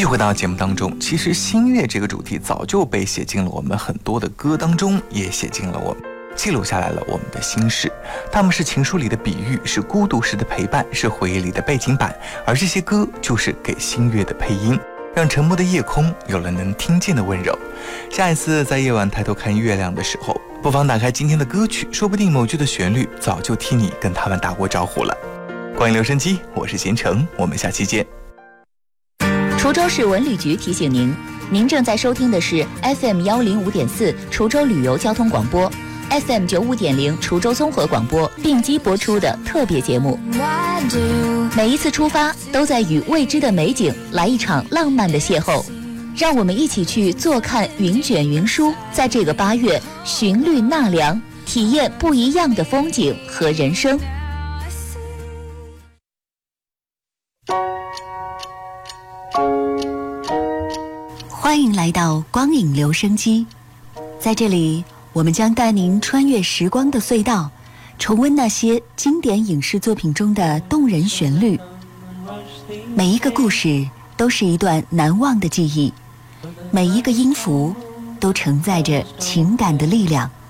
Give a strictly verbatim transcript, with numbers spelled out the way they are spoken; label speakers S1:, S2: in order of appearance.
S1: 续回到节目当中，其实星月这个主题早就被写进了我们很多的歌当中，也写进了我们，记录下来了我们的心事。它们是情书里的比喻，是孤独时的陪伴，是回忆里的背景板，而这些歌就是给星月的配音，让沉默的夜空有了能听见的温柔。下一次在夜晚抬头看月亮的时候，不妨打开今天的歌曲，说不定某句的旋律早就替你跟他们打过招呼了。欢迎留声机，我是贤成，我们下期见。
S2: 滁州市文旅局提醒您，您正在收听的是 F M 一零五点四 滁州旅游交通广播， F M 九五点零 滁州综合广播并机播出的特别节目。每一次出发都在与未知的美景来一场浪漫的邂逅，让我们一起去坐看云卷云舒，在这个八月寻绿纳凉，体验不一样的风景和人生。欢迎来到光影留声机，在这里我们将带您穿越时光的隧道，重温那些经典影视作品中的动人旋律。每一个故事都是一段难忘的记忆，每一个音符都承载着情感的力量。